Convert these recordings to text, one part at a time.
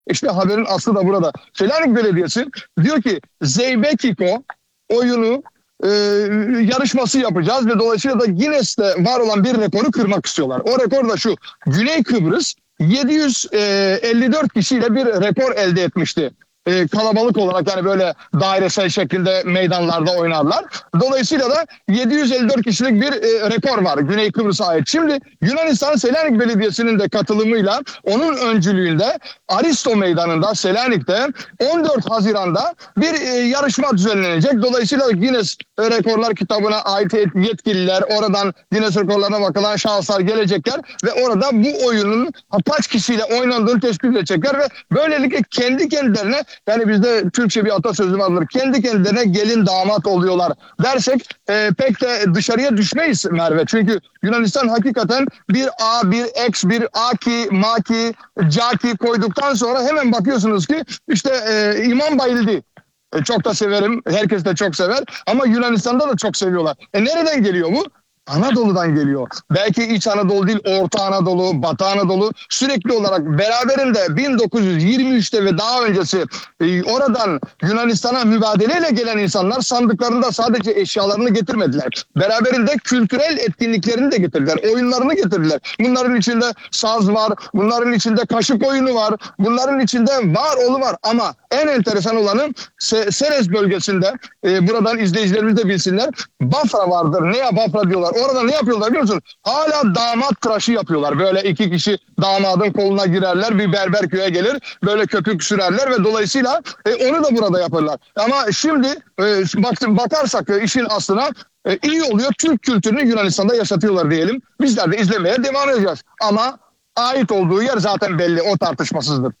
İşte haberin aslı da burada. Selanik Belediyesi diyor ki Zeybekiko oyunu yarışması yapacağız ve dolayısıyla da Guinness'te var olan bir rekoru kırmak istiyorlar. O rekor da şu: Güney Kıbrıs 754 kişiyle bir rekor elde etmişti. Kalabalık olarak, yani böyle dairesel şekilde meydanlarda oynarlar. Dolayısıyla da 754 kişilik bir rekor var Güney Kıbrıs'a ait. Şimdi Yunanistan Selanik Belediyesi'nin de katılımıyla, onun öncülüğünde Aristo Meydanı'nda Selanik'te 14 Haziran'da bir yarışma düzenlenecek. Dolayısıyla Guinness Rekorlar kitabına ait yetkililer, oradan Guinness Rekorlarına bakılan şahıslar gelecekler ve orada bu oyunun kaç kişiyle oynandığını tespit edecekler ve böylelikle kendi kendilerine, yani bizde Türkçe bir atasözü vardır, kendi kendilerine gelin damat oluyorlar dersek pek de dışarıya düşmeyiz Merve. Çünkü Yunanistan hakikaten bir A, bir X, bir Aki, Maki, Caki koyduktan sonra hemen bakıyorsunuz ki işte İmam Bayildi. Çok da severim. Herkes de çok sever. Ama Yunanistan'da da çok seviyorlar. Nereden geliyor bu? Anadolu'dan geliyor. Belki İç Anadolu değil, Orta Anadolu, Batı Anadolu sürekli olarak beraberinde 1923'te ve daha öncesi oradan Yunanistan'a mübadeleyle gelen insanlar sandıklarında sadece eşyalarını getirmediler. Beraberinde kültürel etkinliklerini de getirdiler. Oyunlarını getirdiler. Bunların içinde saz var, bunların içinde kaşık oyunu var, bunların içinde var var. Ama en enteresan olanı Seres bölgesinde, buradan izleyicilerimiz de bilsinler, Bafra vardır. Neye Bafra diyorlar? Orada ne yapıyorlar biliyor musun? Hala damat tıraşı yapıyorlar. Böyle iki kişi damadın koluna girerler. Bir berber köye gelir. Böyle köpük sürerler ve dolayısıyla onu da burada yaparlar. Ama şimdi bakarsak işin aslına iyi oluyor. Türk kültürünü Yunanistan'da yaşatıyorlar diyelim. Bizler de izlemeye devam edeceğiz. Ama ait olduğu yer zaten belli. O tartışmasızdır.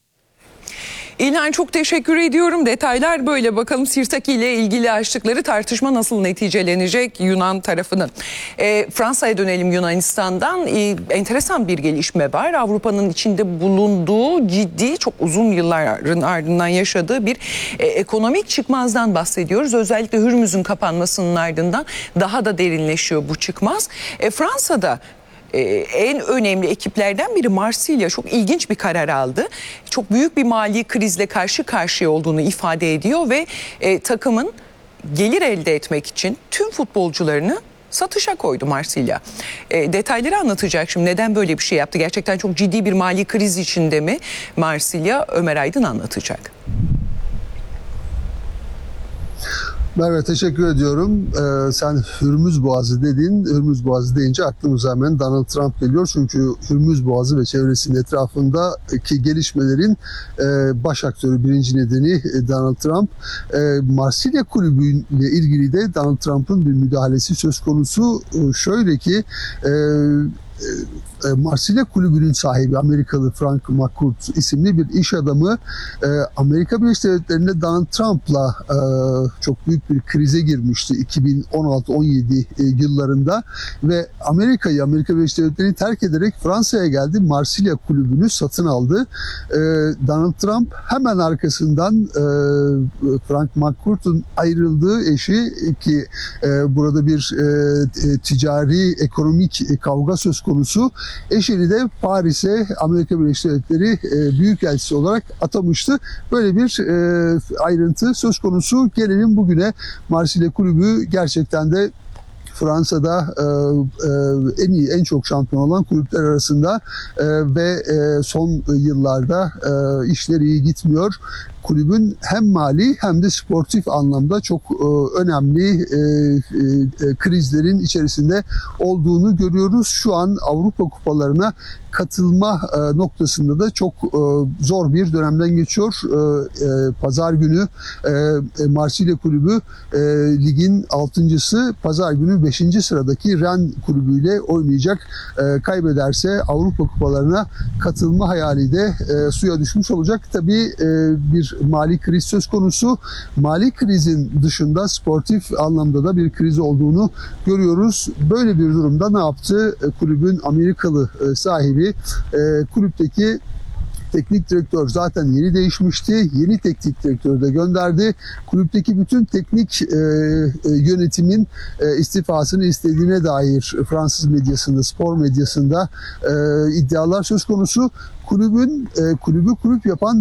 İlhan, çok teşekkür ediyorum. Detaylar böyle. Bakalım Sirtaki ile ilgili açtıkları tartışma nasıl neticelenecek Yunan tarafının. Fransa'ya dönelim Yunanistan'dan. Enteresan bir gelişme var. Avrupa'nın içinde bulunduğu ciddi, çok uzun yılların ardından yaşadığı bir ekonomik çıkmazdan bahsediyoruz. Özellikle Hürmüz'ün kapanmasının ardından daha da derinleşiyor bu çıkmaz. Fransa'da en önemli ekiplerden biri Marsilya çok ilginç bir karar aldı. Çok büyük bir mali krizle karşı karşıya olduğunu ifade ediyor ve takımın gelir elde etmek için tüm futbolcularını satışa koydu Marsilya. Detayları anlatacak şimdi. Neden böyle bir şey yaptı? Gerçekten çok ciddi bir mali kriz içinde mi Marsilya? Ömer Aydın anlatacak. Merve, teşekkür ediyorum. Sen Hürmüz Boğazı dedin. Hürmüz Boğazı deyince aklımıza hemen Donald Trump geliyor. Çünkü Hürmüz Boğazı ve çevresinin etrafındaki gelişmelerin baş aktörü, birinci nedeni Donald Trump. Marsilya kulübüyle ilgili de Donald Trump'ın bir müdahalesi söz konusu. Şöyle ki Marsilya kulübünün sahibi Amerikalı Frank McCourt isimli bir iş adamı Amerika Birleşik Devletleri'nde Donald Trump'la çok büyük bir krize girmişti 2016-17 yıllarında ve Amerika Birleşik Devletleri'ni terk ederek Fransa'ya geldi. Marsilya kulübünü satın aldı. Donald Trump hemen arkasından Frank McCourt'un ayrıldığı eşi, ki burada bir ticari ekonomik kavga söz konusu, eşini de Paris'e Amerika Birleşik Devletleri Büyükelçisi olarak atamıştı. Böyle bir ayrıntı söz konusu. Gelelim bugüne. Marsilya Kulübü gerçekten de Fransa'da en çok şampiyon olan kulüpler arasında ve son yıllarda işler iyi gitmiyor. Kulübün hem mali hem de sportif anlamda çok önemli krizlerin içerisinde olduğunu görüyoruz. Şu an Avrupa kupalarına katılma noktasında da çok zor bir dönemden geçiyor. Pazar günü Marsilya Kulübü ligin 6.'sı, pazar günü 5. sıradaki Rennes kulübüyle oynayacak. Kaybederse Avrupa kupalarına katılma hayali de suya düşmüş olacak. Tabii bir mali kriz söz konusu. Mali krizin dışında sportif anlamda da bir kriz olduğunu görüyoruz. Böyle bir durumda ne yaptı? Kulübün Amerikalı sahibi kulüpteki Teknik direktör zaten yeni değişmişti. Yeni teknik direktörü de gönderdi. Kulüpteki bütün teknik yönetimin istifasını istediğine dair Fransız medyasında, spor medyasında iddialar söz konusu. Kulübü kulüp yapan